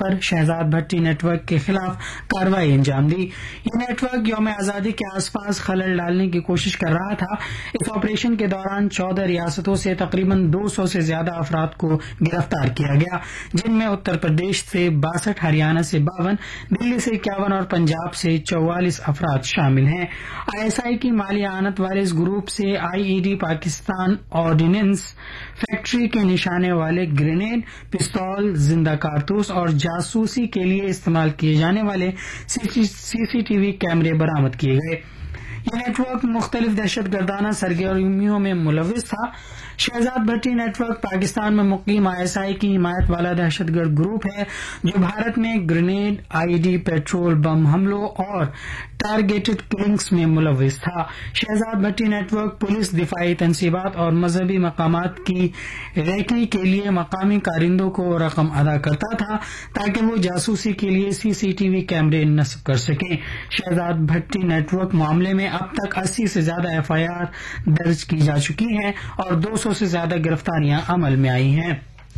پر شہزاد بھٹی net work کے خلاف کارروائی انجام دی. یہ نیٹ ورک یوم آزادی کے آس پاس خلل ڈالنے کی کوشش کر رہا تھا. اس آپریشن کے دوران 14 ریاستوں سے تقریباً 200 سے زیادہ افراد کو گرفتار کیا گیا، جن میں اتر پردیش سے 62، ہریانہ سے 52، دلی سے 51 اور پنجاب سے 44 افراد شامل ہیں. ISI کی مالی اعانت والے اس گروپ سے IED، پاکستان آرڈیننس فیکٹری کے نشانے والے گرینیڈ، پستول، زندہ کارتوس اور جاسوسی کے لیے استعمال کیے جانے والے CCTV کیمرے برآمد کیے گئے. یہ نیٹ ورک مختلف دہشت گردانہ سرگرمیوں میں ملوث تھا. شہزاد بھٹی نیٹ ورک پاکستان میں مقیم ISI کی حمایت والا دہشت گرد گروپ ہے جو بھارت میں گرینیڈ، IED، پیٹرول بم حملوں اور ٹارگیٹڈ کلنگز میں ملوث تھا. شہزاد بھٹی نیٹ ورک پولیس، دفاعی تنصیبات اور مذہبی مقامات کی ریکی کے لیے مقامی کارندوں کو رقم ادا کرتا تھا تاکہ وہ جاسوسی کے لیے CCTV کیمرے نصب کر سکیں. شہزاد بھٹی نیٹ ورک معاملے میں اب تک 80 سے زیادہ FIR درج کی جا چکی ہیں اور 200 سے زیادہ گرفتاریاں عمل میں آئی ہیں.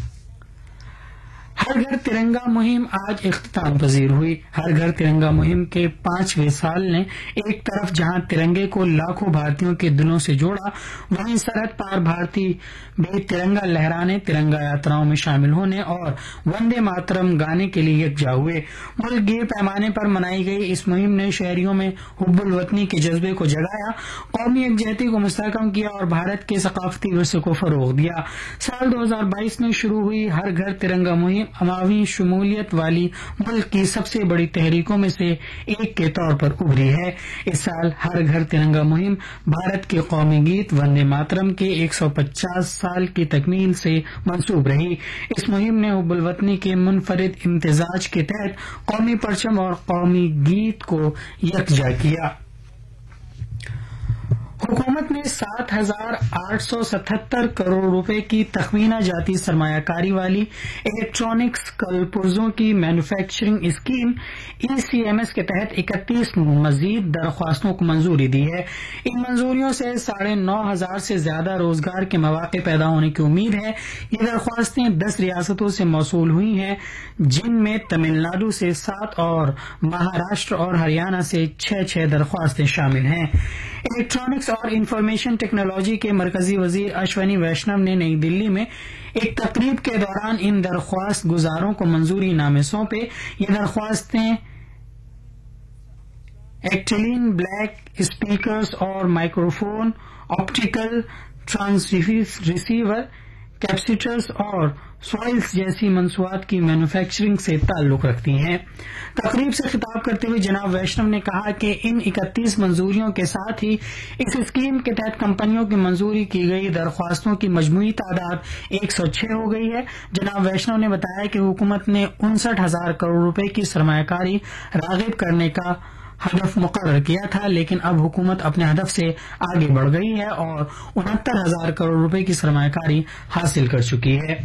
ہر گھر ترنگا مہم آج اختتام پذیر ہوئی. ہر گھر ترنگا مہم کے 5ویں سال نے ایک طرف جہاں ترنگے کو لاکھوں بھارتیوں کے دلوں سے جوڑا، وہیں سرحد پار بھارتی بھی ترنگا لہرانے، ترنگا یاتراؤں میں شامل ہونے اور وندے ماترم گانے کے لیے یکجا ہوئے. ملک گیر پیمانے پر منائی گئی اس مہم نے شہریوں میں حب الوطنی کے جذبے کو جگایا، قومی یکجہتی کو مستحکم کیا اور بھارت کے ثقافتی ورثے کو فروغ دیا. سال 2022 میں شروع ہوئی ہر گھر ترنگا مہم عوامی شمولیت والی ملک کی سب سے بڑی تحریکوں میں سے ایک کے طور پر ابھری ہے. اس سال ہر گھر ترنگا مہم بھارت کے قومی گیت وندے ماترم کے 150 سال کی تکمیل سے منسوب رہی. اس مہم نے حب الوطنی کے منفرد امتزاج کے تحت قومی پرچم اور قومی گیت کو یکجا کیا. حکومت نے 7,877 کروڑ روپے کی تخمینہ جاتی سرمایہ کاری والی الیکٹرانکس کل پرزوں کی مینوفیکچرنگ اسکیم ECMS کے تحت 31 مزید درخواستوں کو منظوری دی ہے. ان منظوریوں سے 9,500 سے زیادہ روزگار کے مواقع پیدا ہونے کی امید ہے. یہ درخواستیں 10 ریاستوں سے موصول ہوئی ہیں، جن میں تمل ناڈو سے 7 اور مہاراشٹر اور ہریانہ سے 6 درخواستیں شامل ہیں. الیکٹرانکس اور انفارمیشن ٹیکنالوجی کے مرکزی وزیر اشونی ویشنو نے نئی دلی میں ایک تقریب کے دوران ان درخواست گزاروں کو منظوری نامے سونپے. یہ درخواستیں ایکٹیلین بلیک اسپیکرز اور مائکروفون، آپٹیکل ٹرانسریسیور، کیپیسیٹرز اور سوائلز جیسی مصنوعات کی مینوفیکچرنگ سے تعلق رکھتی ہیں. تقریب سے خطاب کرتے ہوئے جناب ویشنو نے کہا کہ ان 31 منظوریوں کے ساتھ ہی اس اسکیم کے تحت کمپنیوں کی منظوری کی گئی درخواستوں کی مجموعی تعداد 106 ہو گئی ہے. جناب ویشنو نے بتایا کہ حکومت نے 59,000 کروڑ روپے کی سرمایہ کاری راغب کرنے کا ہدف مقرر کیا تھا، لیکن اب حکومت اپنے ہدف سے آگے بڑھ گئی ہے اور 69,000 کروڑ روپے کی سرمایہ کاری حاصل کر چکی ہے.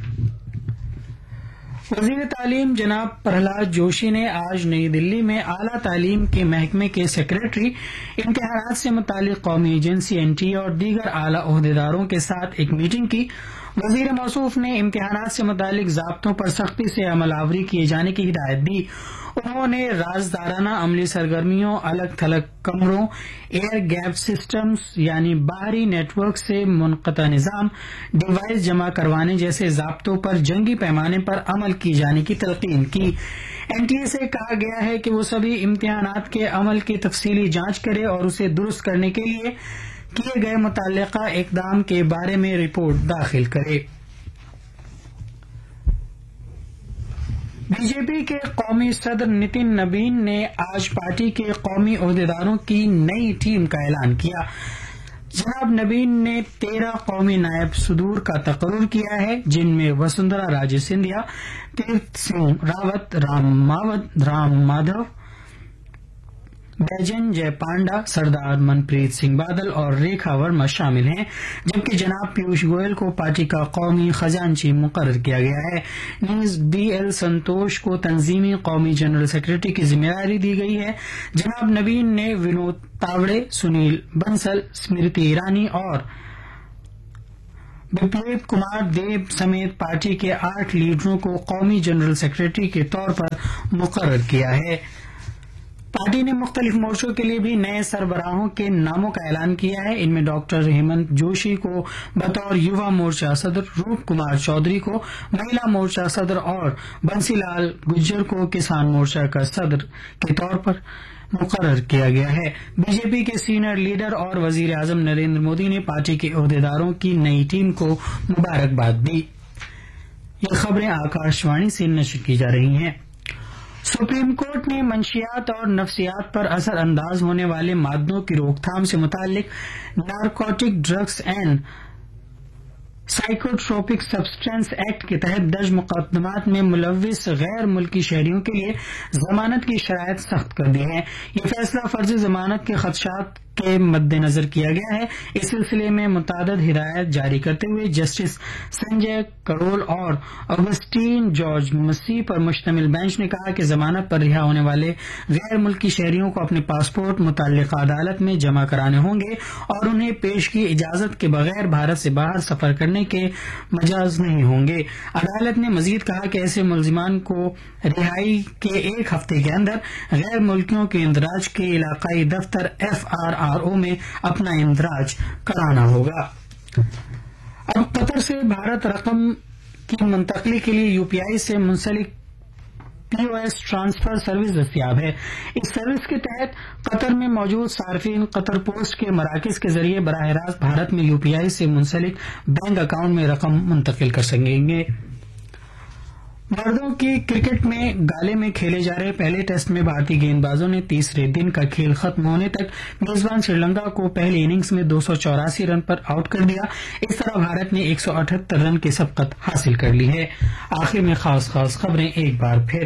وزیر تعلیم جناب پرہلاد جوشی نے آج نئی دلی میں اعلیٰ تعلیم کے محکمے کے سیکریٹری، امتحانات سے متعلق قومی ایجنسی NTA اور دیگر اعلیٰ عہدیداروں کے ساتھ ایک میٹنگ کی. وزیر موصوف نے امتحانات سے متعلق ضابطوں پر سختی سے عمل آوری کیے جانے کی ہدایت دی. انہوں نے رازدارانہ عملی سرگرمیوں، الگ تھلگ کمروں، ایئر گیپ سسٹمز یعنی باہری نیٹ ورک سے منقطع نظام، ڈیوائس جمع کروانے جیسے ضابطوں پر جنگی پیمانے پر عمل کی جانے کی تلقین کی. NTA سے کہا گیا ہے کہ وہ سبھی امتحانات کے عمل کی تفصیلی جانچ کرے اور اسے درست کرنے کے لیے کیے گئے متعلقہ اقدام کے بارے میں رپورٹ داخل کرے. BJP کے قومی صدر نتن نبین نے آج پارٹی کے قومی عہدیداروں کی نئی ٹیم کا اعلان کیا. جناب نبین نے 13 قومی نائب صدور کا تقرر کیا ہے، جن میں وسندھرا راجے سندھیا، تیرتھ سنگھ راوت، رام مادھو، بیجن جے پانڈا، سردار منپریت سنگھ بادل اور ریکھا ورما شامل ہیں، جبکہ جناب پیوش گوئل کو پارٹی کا قومی خزانچی مقرر کیا گیا ہے. نیز BL سنتوش کو تنظیمی قومی جنرل سیکرٹری کی ذمہ داری دی گئی ہے. جناب نبین نے ونود تاوڑے، سنیل بنسل، اسمرتی ایرانی اور بپلب کمار دیب سمیت پارٹی کے 8 لیڈروں کو قومی جنرل سیکرٹری کے طور پر مقرر کیا ہے۔ پارٹی نے مختلف مورچوں کے لیے بھی نئے سربراہوں کے ناموں کا اعلان کیا ہے۔ ان میں ڈاکٹر ہیمنت جوشی کو بطور یووا مورچہ صدر، روپ کمار چودھری کو مہیلا مورچہ صدر اور بنسی لال گجر کو کسان مورچہ کا صدر کے طور پر مقرر کیا گیا ہے۔ بی جے پی کے سینئر لیڈر اور وزیر اعظم نریندر مودی نے پارٹی کے عہدیداروں کی نئی ٹیم کو مبارکباد دی۔ یہ خبریں آکاش وانی سے نشر کی جا رہی ہیں۔ سپریم کورٹ نے منشیات اور نفسیات پر اثر انداز ہونے والے مادوں کی روک تھام سے متعلق narcotic drugs and سائیکوٹروپک substance act کے تحت درج مقدمات میں ملوث غیر ملکی شہریوں کے لیے ضمانت کی شرائط سخت کر دی ہے۔ یہ فیصلہ فرضی ضمانت کے خدشات کے مد نظر کیا گیا ہے۔ اس سلسلے میں متعدد ہدایات جاری کرتے ہوئے جسٹس سنجے کرول اور اگسٹین جارج مسیح پر مشتمل بینچ نے کہا کہ ضمانت پر رہا ہونے والے غیر ملکی شہریوں کو اپنے پاسپورٹ متعلقہ عدالت میں جمع کرانے ہوں گے اور انہیں پیش کی اجازت کے بغیر بھارت سے باہر سفر کرنے کے مجاز نہیں ہوں گے۔ عدالت نے مزید کہا کہ ایسے ملزمان کو رہائی کے ایک ہفتے کے اندر غیر ملکیوں کے اندراج کے علاقائی دفتر FRRO میں اپنا اندراج کرانا ہوگا۔ اب قطر سے بھارت رقم کی منتقلی کے لیے UPI سے منسلک POS ٹرانسفر سروس دستیاب ہے۔ اس سروس کے تحت قطر میں موجود صارفین قطر پوسٹ کے مراکز کے ذریعے براہ راست بھارت میں UPI سے منسلک بینک اکاؤنٹ میں رقم منتقل کر سکیں گے۔ مردوں کی کرکٹ میں گالے میں کھیلے جا رہے پہلے ٹیسٹ میں بھارتی گیند بازوں نے تیسرے دن کا کھیل ختم ہونے تک میزبان سری لنکا کو پہلی اننگز میں 284 رن پر آؤٹ کر دیا۔ اس طرح بھارت نے 178 رن کی سبقت حاصل کر لی ہے۔ آخر میں خاص خبریں ایک بار پھر۔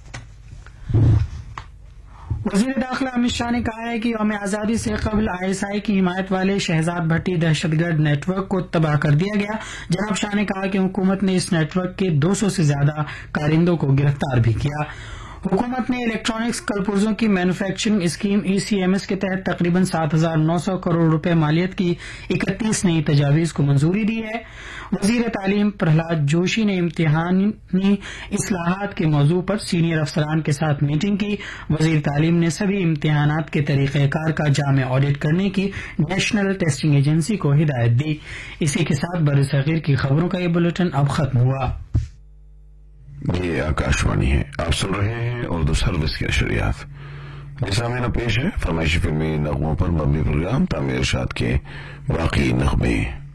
وزیر داخلہ امت شاہ نے کہا ہے کہ یوم آزادی سے قبل ISI کی حمایت والے شہزاد بھٹی دہشت گرد نیٹ ورک کو تباہ کر دیا گیا۔ جناب شاہ نے کہا کہ حکومت نے اس نیٹ ورک کے 200 سے زیادہ کارندوں کو گرفتار بھی کیا۔ حکومت نے الیکٹرانکس کلپرزوں کی مینوفیکچرنگ اسکیم ECMS کے تحت تقریباً 7,900 کروڑ روپے مالیت کی 31 نئی تجاویز کو منظوری دی ہے۔ وزیر تعلیم پرہلاد جوشی نے امتحانی اصلاحات کے موضوع پر سینئر افسران کے ساتھ میٹنگ کی۔ وزیر تعلیم نے سبھی امتحانات کے طریقہ کار کا جامع آڈٹ کرنے کی نیشنل ٹیسٹنگ ایجنسی کو ہدایت دی۔ اسی کے ساتھ برصغیر کی خبروں کا یہ بلیٹن اب ختم ہوا۔ یہ آکاش وانی ہے، آپ سن رہے ہیں اردو سروس کے نشریات۔ سامعین پیش ہے فرمائشی فلمی نغموں پر مبنی پروگرام تعمیر ارشاد کے باقی نغمے۔